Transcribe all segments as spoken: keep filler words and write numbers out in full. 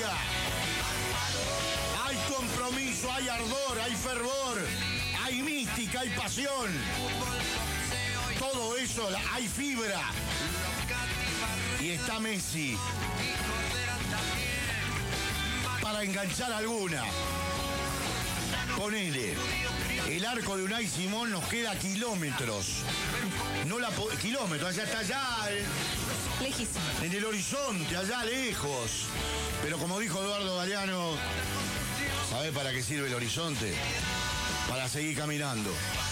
exigencia. Hay compromiso, hay ardor, hay fervor, hay mística, hay pasión. Todo eso, hay fibra. Y está Messi para enganchar alguna. Ponele, el arco de Unai Simón nos queda kilómetros. No la po- kilómetros, allá está allá. Eh, Lejísimo. En el horizonte, allá lejos. Pero como dijo Eduardo Galeano, ¿sabés para qué sirve el horizonte? Para seguir caminando.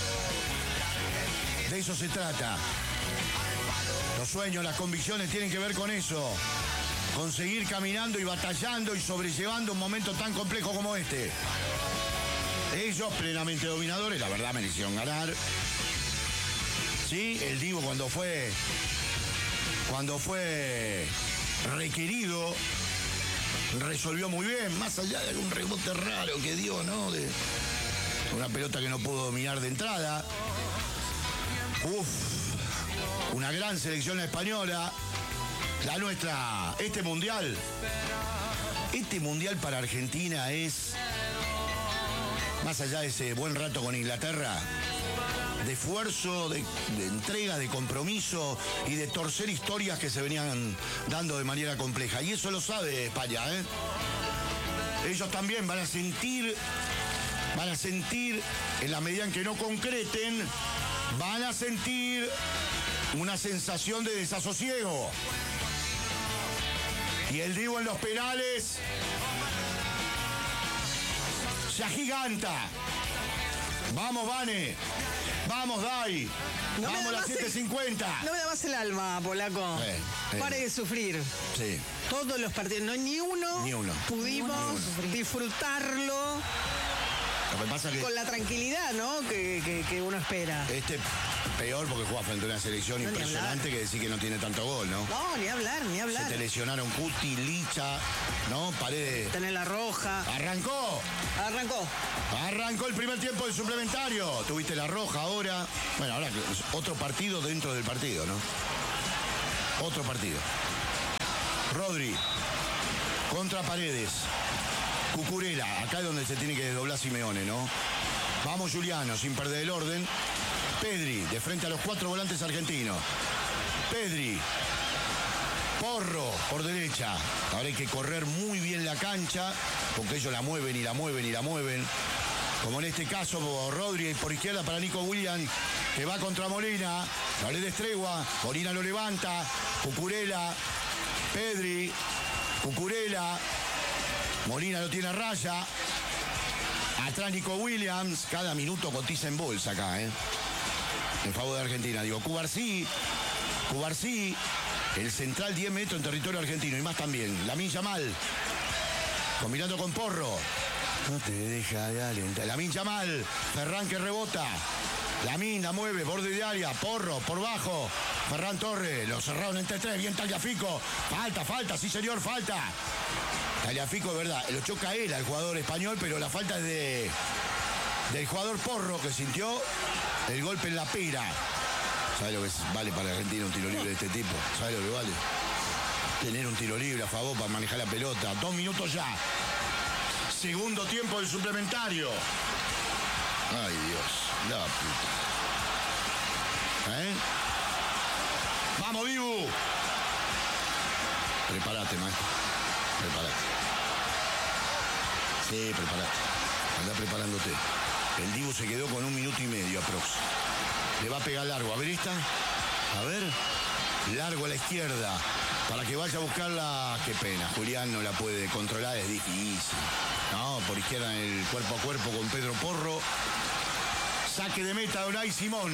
De eso se trata. Los sueños, las convicciones tienen que ver con eso. Con seguir caminando y batallando y sobrellevando un momento tan complejo como este. Ellos plenamente dominadores, la verdad me hicieron ganar. Sí, el Divo cuando fue... Cuando fue requerido, resolvió muy bien, más allá de algún rebote raro que dio, ¿no? De una pelota que no pudo dominar de entrada. Uf, una gran selección española. La nuestra, este mundial. Este mundial para Argentina es, más allá de ese buen rato con Inglaterra, de esfuerzo, de, de entrega, de compromiso y de torcer historias que se venían dando de manera compleja. Y eso lo sabe España, ¿eh? Ellos también van a sentir, van a sentir, en la medida en que no concreten, van a sentir una sensación de desasosiego. Y el Divo en los penales se agiganta. Vamos, Vane. Vamos, Dai. No Vamos a las siete cincuenta. No me da más el alma, Polaco. Eh, eh. Pare de sufrir. Sí. Todos los partidos, no ni uno, Ni uno. pudimos Ni uno. disfrutarlo Lo que pasa es que con la tranquilidad, ¿no? Que, que- que uno espera. este peor porque juega frente a una selección No, ni impresionante hablar. que decir que no tiene tanto gol, ¿no? No, ni hablar, ni Se hablar. te lesionaron Cuti, Licha, ¿no? Paredes. Tener la roja. Arrancó. Arrancó. Arrancó el primer tiempo del suplementario. Tuviste la roja ahora. Bueno, ahora otro partido dentro del partido, ¿no? Otro partido. Rodri. Contra Paredes. Cucurella. Acá es donde se tiene que desdoblar Simeone, ¿no? Vamos, Juliano, sin perder el orden. Pedri, de frente a los cuatro volantes argentinos. Pedri. Porro, por derecha. Ahora hay que correr muy bien la cancha, porque ellos la mueven y la mueven y la mueven. Como en este caso, Rodri por izquierda para Nico Williams, que va contra Molina. La ley de estregua. Molina lo levanta. Cucurella. Pedri. Cucurella. Molina lo tiene a raya. Atrás Nico Williams. Cada minuto cotiza en bolsa acá, ¿eh? En favor de Argentina. Digo, Cubarsí. Cubarsí. El central diez metros en territorio argentino. Y más también. Lamine Yamal. Combinando con Porro. No te deja de alentar. Lamine Yamal. Ferran que rebota. Lamine la mueve. Borde de área. Porro por bajo. Ferran Torres. Lo cerraron entre tres. Bien Tagliafico. Falta, falta. Sí, señor, falta. Tagliafico, es verdad. Lo choca él al jugador español, pero la falta es de del jugador Porro, que sintió el golpe en la pera. ¿Sabe lo que es? Vale para Argentina un tiro libre de este tipo? ¿Sabe lo que vale? Tener un tiro libre a favor para manejar la pelota. Dos minutos ya. Segundo tiempo del suplementario. Ay, Dios. La puta. ¿Eh? ¡Vamos, Dibu! Prepárate, maestro. Prepárate. Sí, prepárate. Anda preparándote. El Dibu se quedó con un minuto y medio aprox. Le va a pegar largo. A ver esta. A ver. Largo a la izquierda. Para que vaya a buscarla. Qué pena. Julián no la puede controlar. Es difícil. No, por izquierda en el cuerpo a cuerpo con Pedro Porro. Saque de meta de Unai Simón.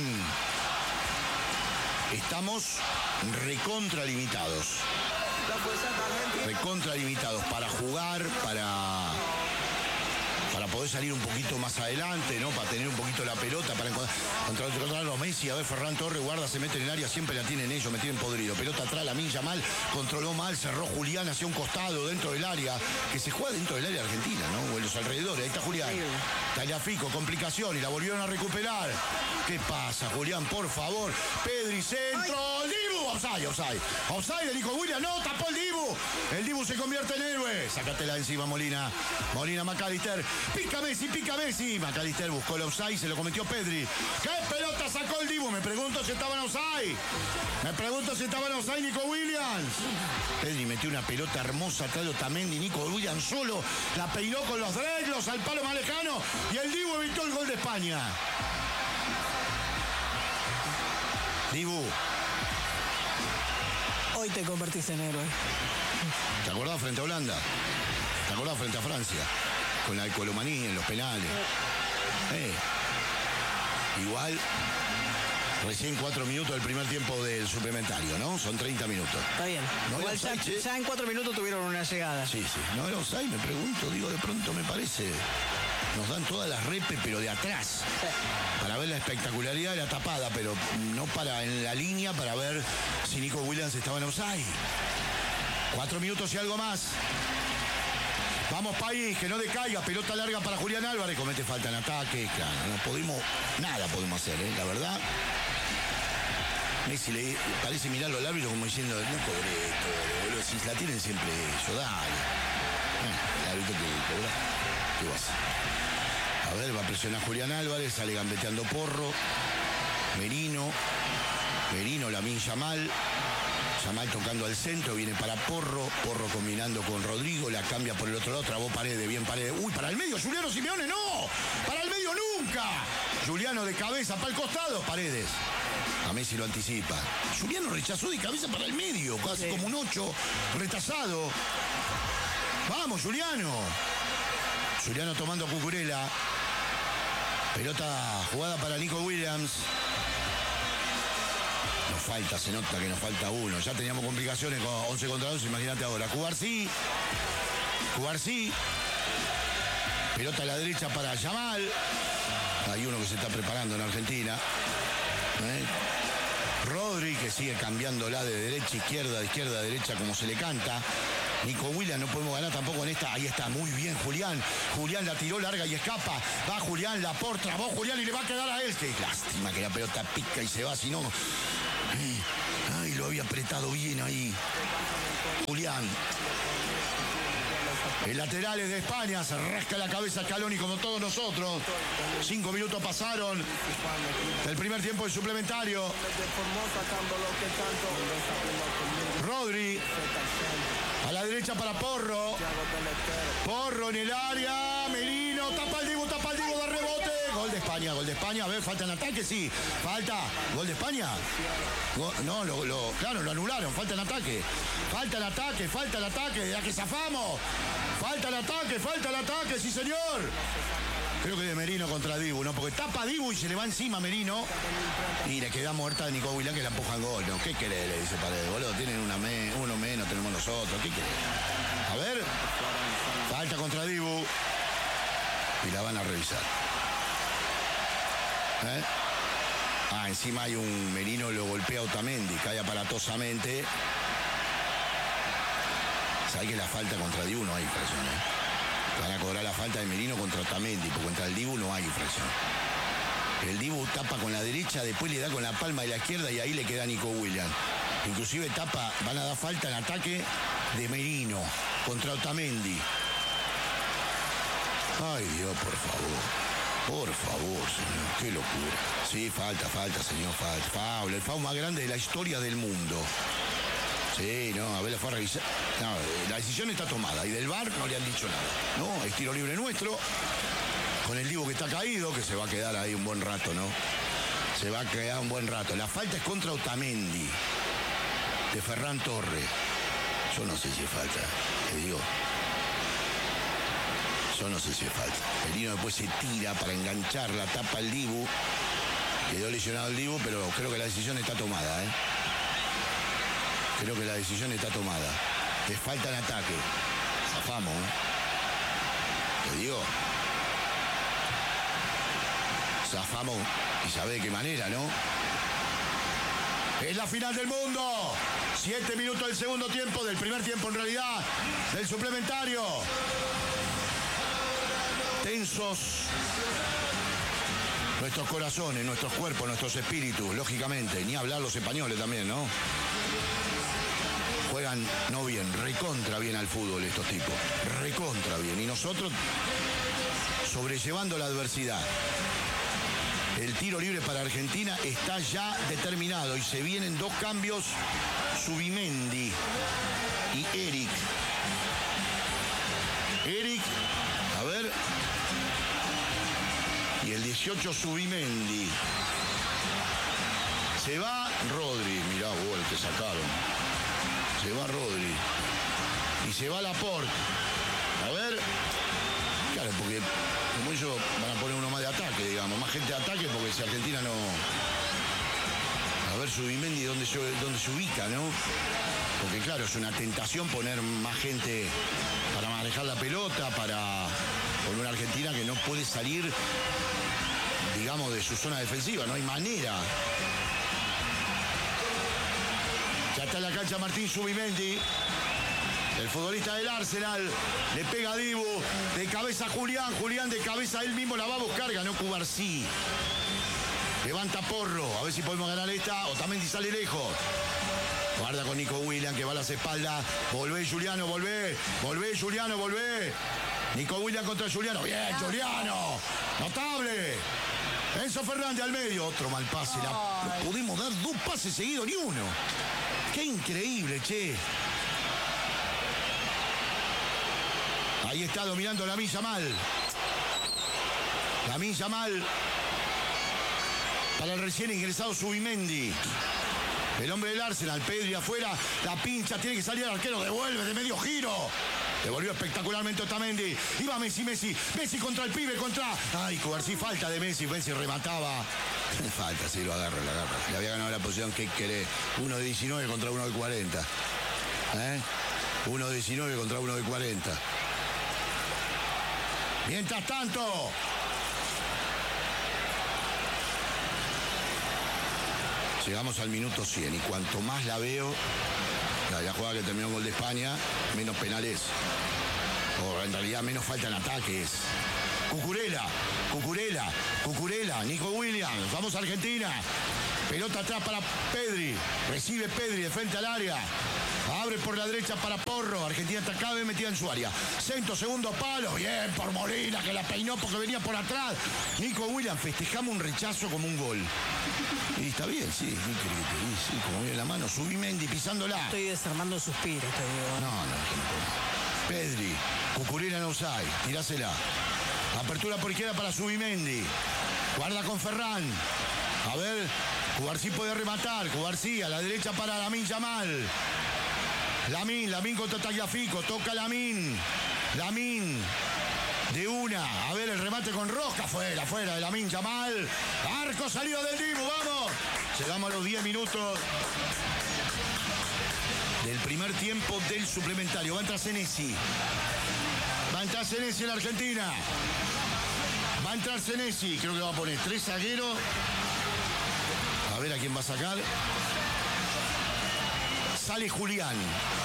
Estamos recontralimitados. Recontralimitados para jugar, para... para poder salir un poquito más adelante, ¿no? Para tener un poquito la pelota, para encontrar, encontrar a los Messi. A ver, Ferran Torres, guarda, se mete en el área, siempre la tienen ellos, me tienen podrido. Pelota atrás, Lamine Yamal, controló mal, cerró Julián hacia un costado, dentro del área, que se juega dentro del área argentina, ¿no? O en los alrededores, ahí está Julián. Tagliafico, complicación, y la volvieron a recuperar. ¿Qué pasa, Julián? Por favor. Pedri, centro, Dibu. offside, offside. Offside de Nico Williams, no, tapó el Dibu. El Dibu se convierte en héroe. Sácatela encima, Molina. Molina, McAllister. Pica Messi, pica Messi. McAllister buscó el offside, se lo cometió Pedri. ¿Qué pelota sacó el Dibu? Me pregunto si estaba en offside. Me pregunto si estaba en offside Nico Williams. Pedri metió una pelota hermosa atrás de Otamendi. Nico Williams solo la peinó con los dreglos al palo más lejano. Y el Dibu evitó el gol de España. Dibu. Hoy te convertiste en héroe. ¿Te acordás frente a Holanda? ¿Te acordás frente a Francia? Con la alcoholomanía en los penales. Eh. Igual, recién cuatro minutos del primer tiempo del suplementario, ¿no? Son treinta minutos. Está bien. ¿No Igual era ya, offside, ya en cuatro minutos tuvieron una llegada. Sí, sí. No era offside, me pregunto. Digo, de pronto me parece. Nos dan todas las repes, pero de atrás. Sí. Para ver la espectacularidad de la tapada, pero no para en la línea para ver si Nico Williams estaba en offside. Cuatro minutos y algo más. Vamos, país, que no decaiga. Pelota larga para Julián Álvarez. Comete falta en ataque. Claro, no podemos, nada podemos hacer, ¿eh? La verdad. Messi le parece mirarlo al árbitro como diciendo, no cobré esto, boludo. Si la tienen siempre ellos, dale. Bueno, el árbitro que cobra, ¿qué va a hacer? A ver, va a presionar Julián Álvarez, sale gambeteando Porro. Merino. Merino, Lamine Yamal. Yamal tocando al centro, viene para Porro. Porro combinando con Rodrigo, la cambia por el otro lado, trabó Paredes, bien Paredes. Uy, para el medio, Juliano Simeone, no. Para el medio nunca. Juliano de cabeza, para el costado, Paredes. A Messi lo anticipa. Juliano rechazó de cabeza para el medio, casi sí. Como un ocho, retrasado. Vamos, Juliano. Juliano tomando a Cucurella. Pelota jugada para Nico Williams. Nos falta, se nota que nos falta uno. Ya teníamos complicaciones con once contra doce, imagínate ahora. Cubarsí. Cubarsí. Pelota a la derecha para Yamal. Hay uno que se está preparando en Argentina. ¿Eh? Rodri, que sigue cambiándola de derecha a izquierda, de izquierda a derecha, como se le canta. Nico Williams, no podemos ganar tampoco en esta. Ahí está, muy bien Julián. Julián la tiró larga y escapa. Va Julián, la por trabó Julián y le va a quedar a él. Qué lástima que la pelota pica y se va, si no. Ay, lo había apretado bien ahí. Julián. El lateral es de España, se rasca la cabeza Scaloni como todos nosotros. Cinco minutos pasaron del primer tiempo del suplementario. Rodri. A la derecha para Porro. Porro en el área. Merino. Tapa el Dibu, tapa el Dibu de rebote. Gol de España, gol de España. A ver, falta en ataque, sí. Falta. Gol de España. Go, no, lo, lo, claro, lo anularon. Falta en ataque. Falta el ataque, falta el ataque. De la que zafamos. Falta el ataque, falta el ataque, sí señor. Creo que de Merino contra Dibu, ¿no? Porque tapa a Dibu y se le va encima a Merino. Y le queda muerta a Nico Williams que la empujan gol, ¿no? ¿Qué querés? Le dice Paredes, boludo. Tienen una me, uno menos, tenemos nosotros. ¿Qué querés? A ver. Falta contra Dibu. Y la van a revisar. ¿Eh? Ah, encima hay un Merino, lo golpea a Otamendi, cae aparatosamente. Sabés que la falta contra Dibu no hay infracción, ¿eh? Van a cobrar la falta de Merino contra Otamendi, porque contra el Dibu no hay infracción. El Dibu tapa con la derecha, después le da con la palma de la izquierda y ahí le queda a Nico Williams. Inclusive tapa, van a dar falta en ataque de Merino contra Otamendi. Ay, Dios, por favor. Por favor, señor, qué locura. Sí, falta, falta, señor, falta. Foul, el foul más grande de la historia del mundo. Sí, no, a ver, la fue a revisar. No, la decisión está tomada y del V A R no le han dicho nada. No, es tiro libre nuestro. Con el Dibu que está caído, que se va a quedar ahí un buen rato, ¿no? Se va a quedar un buen rato. La falta es contra Otamendi, de Ferran Torres. Yo no sé si es falta, te digo. Yo no sé si es falta. Merino después se tira para enganchar, la tapa el Dibu. Quedó lesionado el Dibu, pero creo que la decisión está tomada, ¿eh? Creo que la decisión está tomada. Es falta en ataque. Zafamos, ¿eh? Te digo. Zafamos. Y sabe de qué manera, ¿no? Es la final del mundo. Siete minutos del segundo tiempo, del primer tiempo en realidad, del suplementario. Tensos nuestros corazones, nuestros cuerpos, nuestros espíritus, lógicamente. Ni hablar los españoles también, ¿no? Juegan, no bien, recontra bien al fútbol estos tipos. Recontra bien. Y nosotros sobrellevando la adversidad. El tiro libre para Argentina está ya determinado y se vienen dos cambios, Zubimendi y Eric. Eric, a ver, y el dieciocho Zubimendi. Se va Rodri, mirá vos el que sacaron. Se va Rodri. Y se va Laporte. A ver, claro, porque como ellos van a poner uno más de ataque, digamos, más gente de ataque, porque si Argentina no... A ver, Zubimendi, ¿dónde se, dónde se ubica, no? Porque claro, es una tentación poner más gente para manejar la pelota, para poner una Argentina que no puede salir, digamos, de su zona defensiva, no hay manera. Ya está en la cancha Martín Zubimendi. El futbolista del Arsenal le pega a Dibu, de cabeza a Julián, Julián de cabeza él mismo la va a buscar, ganó Cubarsí. Levanta Porro, a ver si podemos ganar esta, Otamendi sale lejos. Guarda con Nico Williams que va a las espaldas, volvé Juliano, volvé, volvé Juliano, volvé. Nico Williams contra Juliano, bien Juliano, notable. Enzo Fernández al medio, otro mal pase, la... no pudimos dar dos pases seguidos, ni uno. Qué increíble, che. Ahí está dominando Lamine Yamal. Lamine Yamal para el recién ingresado Zubimendi. El hombre del Arsenal, Pedri afuera, la pincha, tiene que salir el arquero, devuelve de medio giro. Devolvió espectacularmente Otamendi. Iba Messi, Messi, Messi contra el pibe, contra... Ay, Cubarsí, falta de Messi, Messi remataba. Falta, sí, lo agarra, lo agarra. Le había ganado la posición, ¿qué querés? Uno de diecinueve contra uno de cuarenta. ¿Eh? Uno de diecinueve contra uno de cuarenta. Mientras tanto, llegamos al minuto cien y cuanto más la veo, la, la jugada que terminó gol de España, menos penales, o en realidad menos faltan ataques. Cucurella, Cucurella, Cucurella, Nico Williams, vamos a Argentina. Pelota atrás para Pedri, recibe Pedri de frente al área. Abre por la derecha para Porro. Argentina está cada vez metida en su área. Centro, segundo palo. Bien por Molina, que la peinó porque venía por atrás. Nico Williams, festejamos un rechazo como un gol. Y está bien, sí. Sí, sí, como viene la mano. Zubimendi pisándola. Estoy desarmando suspiros, te digo. No, no, no. Pedri, Cucurella no usai. Tirásela. Apertura por izquierda para Zubimendi. Guarda con Ferran. A ver, Cubarsí puede rematar. Cubarsí a la derecha para Lamine Yamal. Lamine, Lamine contra Tagliafico, toca Lamine, Lamine, de una, a ver el remate con Rosca, fuera, fuera de Lamine Yamal, arco salido del Dibu, vamos, llegamos a los diez minutos del primer tiempo del suplementario, va a entrar Senesi, va a entrar Senesi en la Argentina, va a entrar Senesi, creo que va a poner tres zagueros, a ver a quién va a sacar. Sale Julián.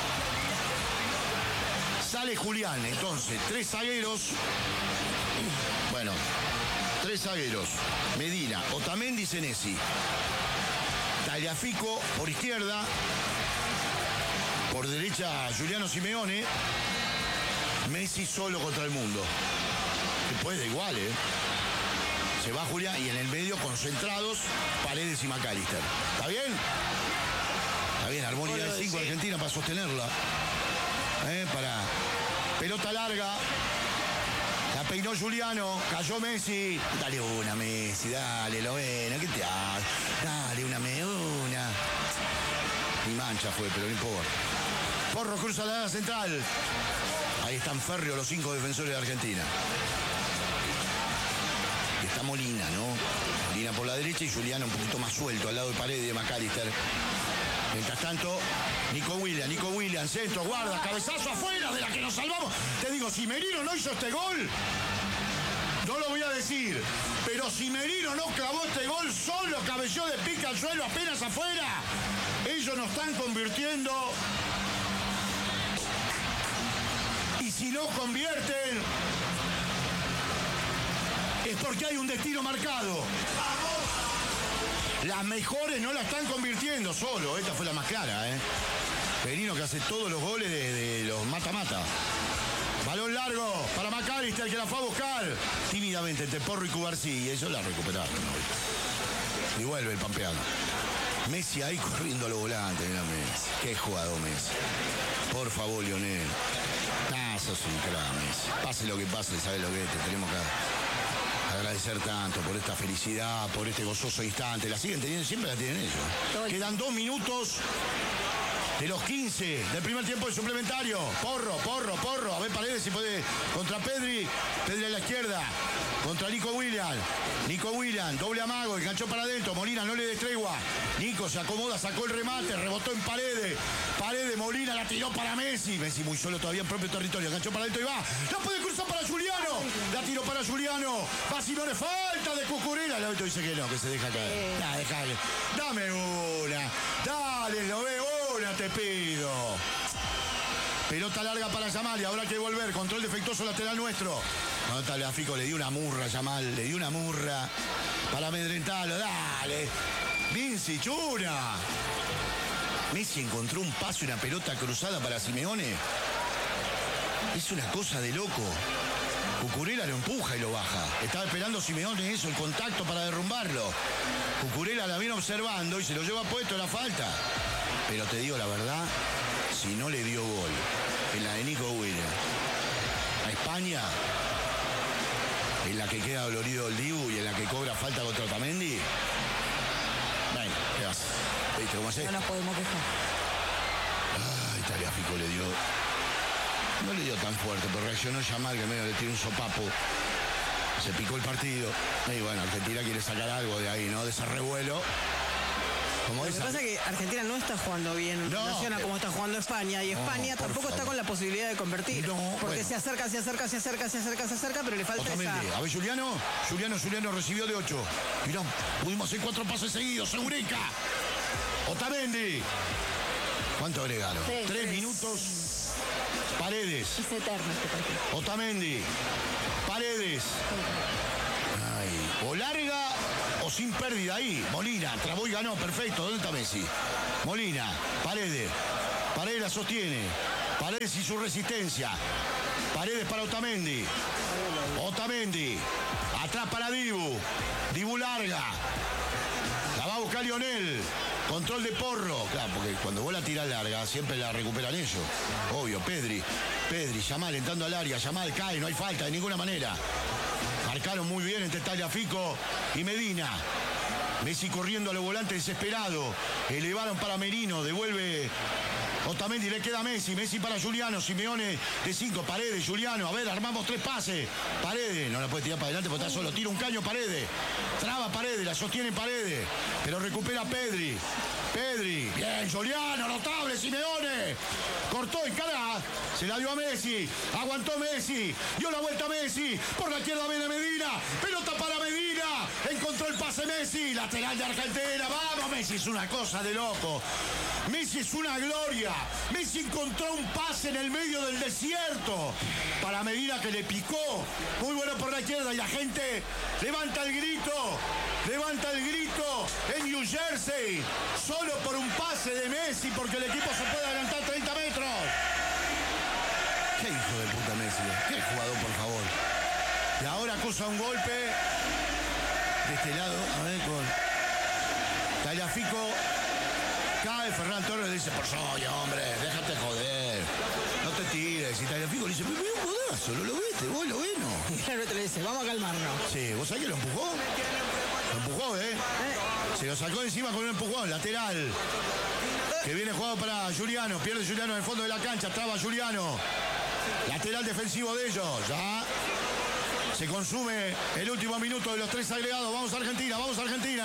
Sale Julián, entonces, tres zagueros. Bueno, tres zagueros. Medina, Otamendi, Senesi. Tagliafico por izquierda. Por derecha, Giuliano Simeone. Messi solo contra el mundo. Se puede igual, ¿eh? Se va Julián y en el medio, concentrados, Paredes y McAllister. ¿Está bien? Está bien, armonía de cinco Argentina para sostenerla. Eh, para pelota larga. La peinó Giuliano. Cayó Messi. Dale una, Messi. Dale, lo ven. ¿Qué te hace? Dale una, me una. Ni mancha fue, pero no importa. Porro cruza la área central. Ahí están férreos los cinco defensores de Argentina. Y está Molina, ¿no? Molina por la derecha y Giuliano un poquito más suelto al lado de Paredes y de McAllister. Mientras tanto, Nico Williams, Nico Williams, centro, guarda, cabezazo afuera de la que nos salvamos. Te digo, si Merino no hizo este gol, no lo voy a decir, pero si Merino no clavó este gol, solo cabeceó de pica al suelo apenas afuera. Ellos nos están convirtiendo. Y si no convierten, es porque hay un destino marcado. Las mejores no la están convirtiendo solo. Esta fue la más clara, ¿eh? Merino que hace todos los goles de, de los mata-mata. Balón largo para McAllister, que la fue a buscar tímidamente entre Porro y Cubarsí. Y ellos la recuperaron, ¿no? Y vuelve el pampeano. Messi ahí corriendo a los volantes. Mira Messi. Qué jugador Messi. Por favor, Lionel. Ah, sos un crack, Messi. Pase lo que pase, sabes lo que es. Te tenemos que agradecer tanto por esta felicidad, por este gozoso instante. La siguen teniendo, siempre la tienen ellos. Quedan dos minutos de los quince del primer tiempo de suplementario. Porro, porro, porro. A ver Paredes si puede contra Pedri. Pedri a la izquierda. Contra Nico Williams. Nico Williams, doble amago, enganchó para adentro. Molina no le des tregua. Nico se acomoda, sacó el remate, rebotó en Paredes. Paredes, Molina la tiró para Messi. Messi muy solo todavía en propio territorio. Enganchó para adentro y va. La puede cruzar para Juliano. La tiró para Juliano. Va Simone, falta de Cucurella. El árbitro dice que no, que se deja caer. Nah, dejale. Dame una. Dale, lo veo una, te pido. Pelota larga para Yamal y habrá que volver. Control defectuoso lateral nuestro. No, Tagliafico le dio una murra a Yamal. Le dio una murra para amedrentarlo. Dale. Vinci, chuna. Messi encontró un paso y una pelota cruzada para Simeone. Es una cosa de loco. Cucurella lo empuja y lo baja. Estaba esperando Simeone eso, el contacto para derrumbarlo. Cucurella la viene observando y se lo lleva puesto la falta. Pero te digo la verdad, si no le dio gol en la de Nico Williams a España, en la que queda dolorido el Dibu y en la que cobra falta contra Otamendi, bueno, ¿qué haces? ¿Viste cómo hace? No nos podemos quejar. Ay, Tagliafico le dio... No le dio tan fuerte, pero reaccionó Yamal, que medio le tiró un sopapo. Se picó el partido. Y bueno, Argentina quiere sacar algo de ahí, ¿no? De ese revuelo. Como Lo que pasa es que Argentina no está jugando bien en no, relación a pero... cómo está jugando España. Y España no, tampoco favor. está con la posibilidad de convertir. No, porque bueno. se acerca, se acerca, se acerca, se acerca, se acerca, pero le falta Otamendi. esa... A ver, Juliano. Juliano, Juliano recibió de ocho. Mirá, pudimos hacer cuatro pases seguidos. Eureka. Otamendi. ¿Cuánto agregaron? Sí, Tres sí. minutos. Paredes. Es eterno este partido. Otamendi. Paredes. Ay, o larga o sin pérdida ahí. Molina, trabó y ganó, perfecto. ¿Dónde está Messi? Molina, Paredes. Paredes la sostiene. Paredes y su resistencia. Paredes para Otamendi. Otamendi. Atrás para Dibu. Dibu larga. La va a buscar Lionel. Control de Porro. Claro, porque cuando vos la tirás larga, siempre la recuperan ellos. Obvio, Pedri. Pedri, Yamal entrando al área. Yamal cae, no hay falta de ninguna manera. Marcaron muy bien entre Tagliafico y Medina. Messi corriendo a los volantes desesperado. Elevaron para Merino. Devuelve Otamendi, le queda Messi. Messi para Juliano. Simeone de cinco. Paredes, Juliano. A ver, armamos tres pases. Paredes. No la puede tirar para adelante porque está solo. Tira un caño Paredes. Traba Paredes. La sostiene Paredes. Pero recupera Pedri. Pedri. Bien, Juliano. Notable. Simeone. Cortó en cara. Se la dio a Messi. Aguantó Messi. Dio la vuelta a Messi. Por la izquierda viene Medina. Pelota para Medina. Encontró el pase Messi. Lateral de Argentina. Vamos, Messi. Es una cosa de loco. Messi es una gloria. Messi encontró un pase en el medio del desierto para Medina, que le picó. Muy bueno por la izquierda y la gente levanta el grito. Levanta el grito en New Jersey. Solo por un pase de Messi, porque el equipo se puede adelantar treinta metros. Qué hijo de puta Messi. Qué jugador, por favor. Y ahora acusa un golpe de este lado. A ver, con Tagliafico. Cae Ferran Torres y dice, por soy, hombre, déjate joder. No te tires. Y Tagliafico le dice, pero un codazo, ¿no lo viste? ¿Vos lo ves, no? Y el árbitro le dice, vamos a calmarnos. Sí, ¿vos sabés que lo empujó? Lo empujó, ¿eh? Se lo sacó encima con un empujón, lateral. Que viene jugado para Juliano. Pierde Juliano en el fondo de la cancha. Traba Juliano. Lateral defensivo de ellos. Ya se consume el último minuto de los tres agregados. Vamos a Argentina, vamos a Argentina.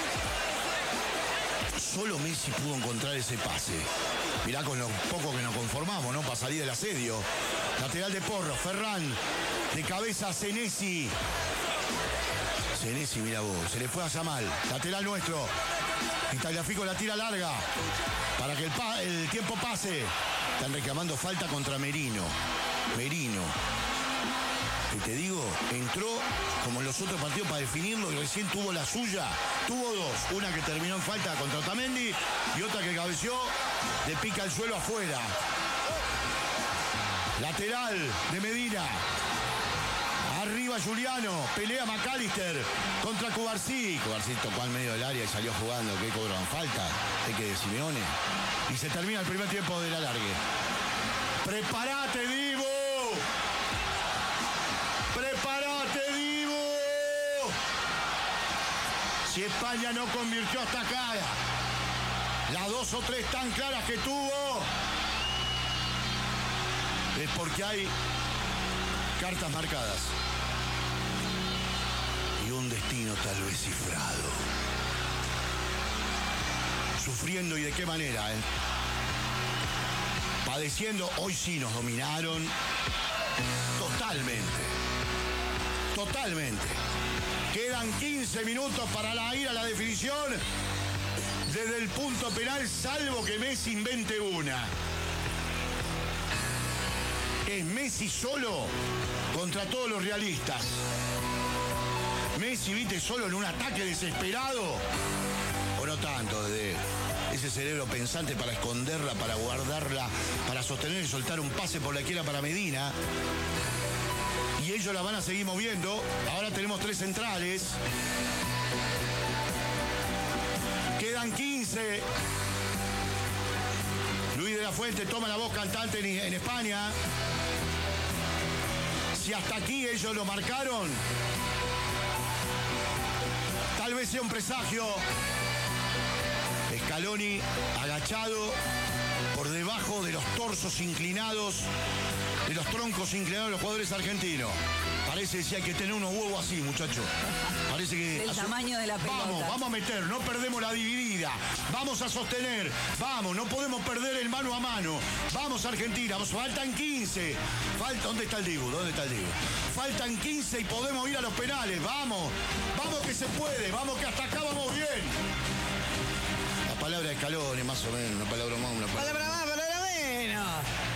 Solo Messi pudo encontrar ese pase. Mirá con lo poco que nos conformamos, ¿no? Para salir del asedio. Lateral de Porro. Ferran. De cabeza a Senesi. Senesi, mira vos. Se le fue a Yamal. Lateral nuestro. Y Tagliafico la tira larga. Para que el, pa el tiempo pase. Están reclamando falta contra Merino. Merino. Y te digo, entró como en los otros partidos para definirlo y recién tuvo la suya. Tuvo dos. Una que terminó en falta contra Otamendi y otra que cabeció, le pica el suelo afuera. Lateral de Medina. Arriba Juliano, pelea McAllister contra Cubarsí. Cubarsí tocó al medio del área y salió jugando. ¿Qué cobran? Falta. Hay que de Simeone. Y se termina el primer tiempo del alargue. ¡Prepárate, Divo! ¡Prepárate, Divo! Si España no convirtió hasta acá, las dos o tres tan claras que tuvo, es porque hay cartas marcadas y un destino tal vez cifrado. Sufriendo, y de qué manera, ¿eh? Padeciendo. Hoy sí nos dominaron totalmente. Totalmente. Quedan quince minutos para la ir a la definición desde el punto penal, salvo que Messi invente una. Es Messi solo contra todos los realistas. Messi, viste, solo en un ataque desesperado. O no tanto, desde ese cerebro pensante para esconderla, para guardarla, para sostener y soltar un pase por la izquierda para Medina. Y ellos la van a seguir moviendo. Ahora tenemos tres centrales. Quedan quince. Luis de la Fuente toma la voz cantante en, en España. Si hasta aquí ellos lo marcaron, tal vez sea un presagio. Scaloni agachado por debajo de los torsos inclinados, de los troncos inclinados de los jugadores argentinos. Parece que sí hay que tener unos huevos así, muchachos. Parece que... El tamaño de la pelota. Vamos, vamos a meter, no perdemos la dividida. Vamos a sostener. Vamos, no podemos perder el mano a mano. Vamos, Argentina. Faltan quince. Falta, ¿dónde está el Dibu? ¿Dónde está el Dibu? Faltan quince y podemos ir a los penales. Vamos, vamos que se puede. Vamos que hasta acá vamos bien. La palabra de Scaloni, más o menos. Una palabra más, una palabra. Palabra más, palabra menos.